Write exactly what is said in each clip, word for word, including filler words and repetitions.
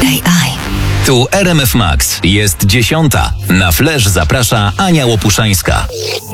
A I. Tu R M F Max. Jest dziesiąta. Na Flash zaprasza Ania Łopuszańska.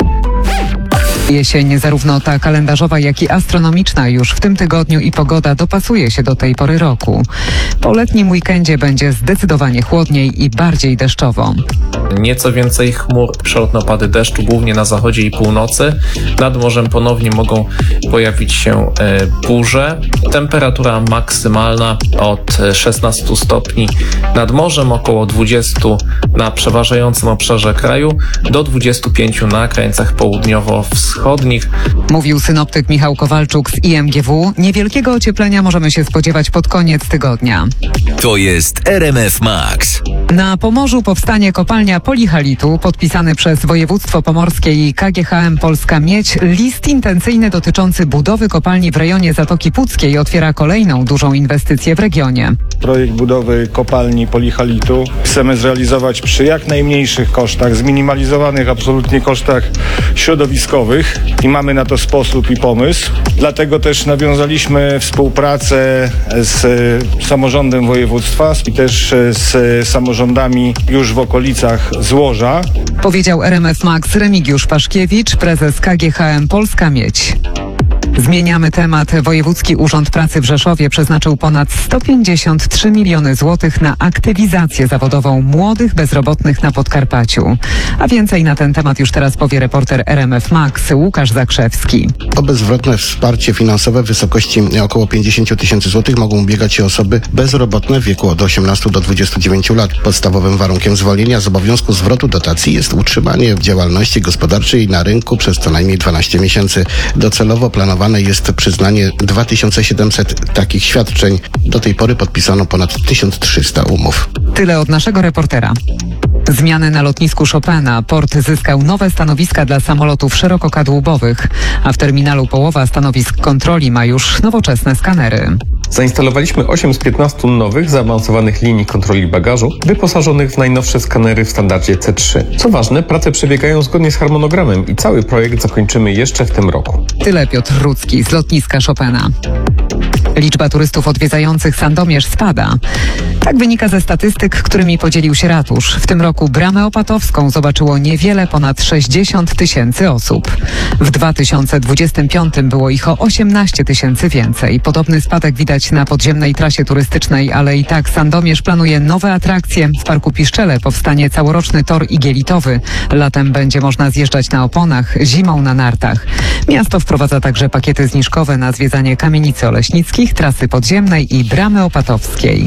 Jesień, zarówno ta kalendarzowa, jak i astronomiczna, już w tym tygodniu i pogoda dopasuje się do tej pory roku. Po letnim weekendzie będzie zdecydowanie chłodniej i bardziej deszczowo. Nieco więcej chmur, przelotne opady deszczu, głównie na zachodzie i północy. Nad morzem ponownie mogą pojawić się e, burze. Temperatura maksymalna od szesnastu stopni nad morzem, około dwudziestu na przeważającym obszarze kraju, do dwudziestu pięciu na krańcach południowo-wschodnich. Mówił synoptyk Michał Kowalczuk z I M G W. Niewielkiego ocieplenia możemy się spodziewać pod koniec tygodnia. To jest R M F Max. Na Pomorzu powstanie kopalnia polihalitu. Podpisany przez województwo pomorskie i K G H M Polska Miedź list intencyjny dotyczący budowy kopalni w rejonie Zatoki Puckiej otwiera kolejną dużą inwestycję w regionie. Projekt budowy kopalni polihalitu chcemy zrealizować przy jak najmniejszych kosztach, zminimalizowanych absolutnie kosztach środowiskowych i mamy na to sposób i pomysł. Dlatego też nawiązaliśmy współpracę z samorządem województwa i też z samorządami już w okolicach złoża. Powiedział R M F Max Remigiusz Paszkiewicz, prezes K G H M Polska Miedź. Zmieniamy temat. Wojewódzki Urząd Pracy w Rzeszowie przeznaczył ponad sto pięćdziesiąt trzy miliony złotych na aktywizację zawodową młodych bezrobotnych na Podkarpaciu. A więcej na ten temat już teraz powie reporter R M F Max Łukasz Zakrzewski. O bezwzględne wsparcie finansowe w wysokości około pięćdziesiąt tysięcy złotych mogą ubiegać się osoby bezrobotne w wieku od osiemnastu do dwudziestu dziewięciu lat. Podstawowym warunkiem zwolnienia z obowiązku zwrotu dotacji jest utrzymanie działalności gospodarczej na rynku przez co najmniej dwanaście miesięcy. Docelowo planowane jest przyznanie dwa tysiące siedemset takich świadczeń. Do tej pory podpisano ponad tysiąc trzysta umów. Tyle od naszego reportera. Zmiany na lotnisku Chopina. Port zyskał nowe stanowiska dla samolotów szerokokadłubowych, a w terminalu połowa stanowisk kontroli ma już nowoczesne skanery. Zainstalowaliśmy osiem z piętnastu nowych, zaawansowanych linii kontroli bagażu, wyposażonych w najnowsze skanery w standardzie C trzy. Co ważne, prace przebiegają zgodnie z harmonogramem i cały projekt zakończymy jeszcze w tym roku. Tyle Piotr Rudzki z lotniska Chopina. Liczba turystów odwiedzających Sandomierz spada. Tak wynika ze statystyk, którymi podzielił się ratusz. W tym roku Bramę Opatowską zobaczyło niewiele ponad sześćdziesiąt tysięcy osób. W dwa tysiące dwudziestym piątym było ich o osiemnaście tysięcy więcej. Podobny spadek widać na podziemnej trasie turystycznej, ale i tak Sandomierz planuje nowe atrakcje. W Parku Piszczele powstanie całoroczny tor igielitowy. Latem będzie można zjeżdżać na oponach, zimą na nartach. Miasto wprowadza także pakiety zniżkowe na zwiedzanie kamienicy oleśnickich, trasy podziemnej i Bramy Opatowskiej.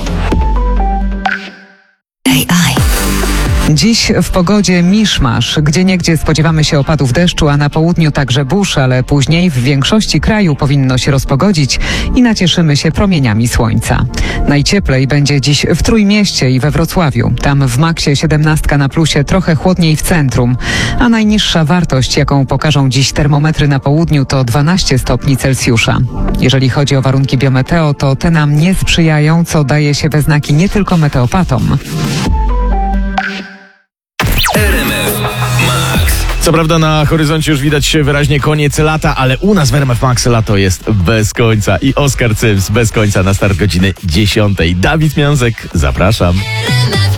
A I. Dziś w pogodzie miszmasz. Gdzieniegdzie spodziewamy się opadów deszczu, a na południu także burz, ale później w większości kraju powinno się rozpogodzić i nacieszymy się promieniami słońca. Najcieplej będzie dziś w Trójmieście i we Wrocławiu. Tam w maksie siedemnastka na plusie, trochę chłodniej w centrum. A najniższa wartość, jaką pokażą dziś termometry na południu, to dwanaście stopni Celsjusza. Jeżeli chodzi o warunki biometeo, to te nam nie sprzyjają, co daje się we znaki nie tylko meteopatom. Co prawda na horyzoncie już widać wyraźnie koniec lata, ale u nas w R M F Max lato jest bez końca i Oskar Cyms bez końca na start godziny dziesiątej. Dawid Miązek, zapraszam.